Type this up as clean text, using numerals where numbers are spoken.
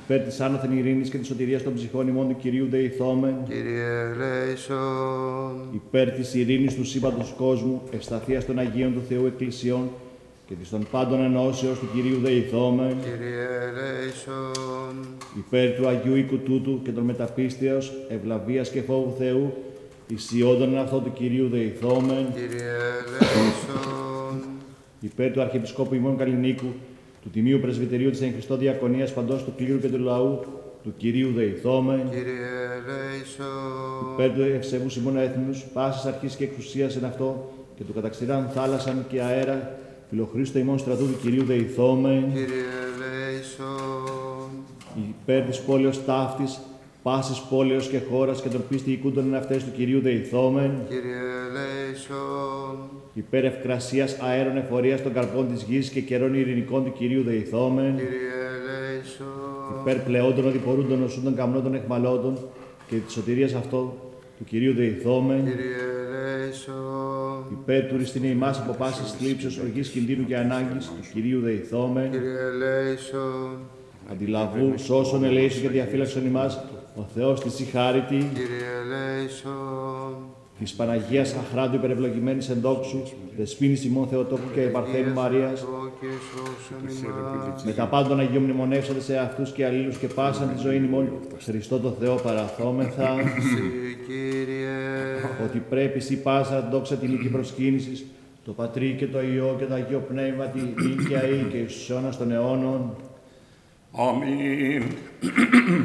Υπέρ της άνωθεν ειρήνης και της σωτηρίας των ψυχών ημών του Κυρίου δεηθόμεν. Κύριε ελέησον. Υπέρ της ειρήνης του σύμπαντος κόσμου, ευσταθίας των Αγίων του Θεού Εκκλησιών και της των πάντων ενώσεως του Κυρίου δεηθόμεν. Κύριε ελέησον. Υπέρ του Αγίου οίκου τούτου και των μεταπίστεως, ευλαβίας και φόβου Θεού, ισιόντων αυτό του Κυρίου δεηθόμεν. Κύριε ελέησον. Υπέρ του Αρχιεπισκόπου ημών Καλλινίκου, του Τιμίου Πρεσβυτερίου της Εν Χριστώ Διακονίας παντός του κλήρου και του λαού, του Κυρίου δεηθόμεν. Κύριε ελέησον. Υπέρ του ευσεβούς ημών έθνους, πάσης αρχής και εξουσίας εν αυτό, και του καταξηράν θάλασσαν και αέρα, φιλοχρήστο ημών στρατού του Κυρίου δεηθόμεν. Κύριε ελέησον. Υπέρ της πόλεως ταύτης, πάσης πόλεως και χώρας και των πίστη οικούντων εν αυτές του Κυρίου δεηθόμεν. Κύριε ελέησον. Υπέρ ευκρασίας αέρων εφορίας των καρπών της γης και καιρών ειρηνικών του Κυρίου δεηθόμεν. Κύριε ελέησον. Υπέρ πλεόντων οδηπορούντων οσούντων καμνόντων εχμαλώτων και της σωτηρίας αυτό του Κυρίου δεηθόμεν. Κύριε ελέησον. Υπέρ του ριστήνε ημάς από πάσης θλίψεως, οργής, κινδύνου και ανάγκης του Κυρίου δεηθόμεν. Κύριε ελέησον. Αντιλαβού, σώσον, ελέησον και διαφύλαξον ημάς ο Θεός της η χάριτη. Κύριε ελέησον. Της Παναγίας αχράντου υπερευλογημένης εν δόξου, δεσποίνης ημών Θεοτόκου και Παρθένου Μαρίας, με τα πάντων Αγίων μνημονεύσαντε σε αυτούς και αλλήλους και πάσαν τη ζωή ημών, Χριστό το Θεό παραθόμεθα, Κύριε. ότι πρέπει σοι πάσα δόξα τιμική προσκύνησης, το Πατρί και το Υιό και το Αγίο Πνεύμα, τη νίκαια ή και εις αιώνας των αιώνων. Αμήν.